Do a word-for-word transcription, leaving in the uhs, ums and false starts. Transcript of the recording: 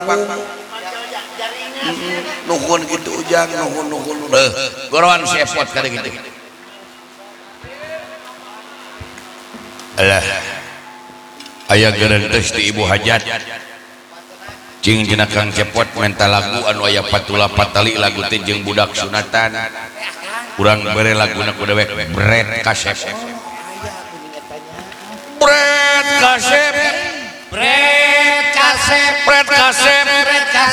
panggung nuhun gitu ujang nuhun nuhun udah goroan siapot kali gitu alah aya gerenteus di ibu hajat jeung cenah Kang Cepot mental lagu anu aya patula patali lagu teh jeung budak sunatan urang bere laguna ku dewek bret kasep bret kasep bret kasep bret kasep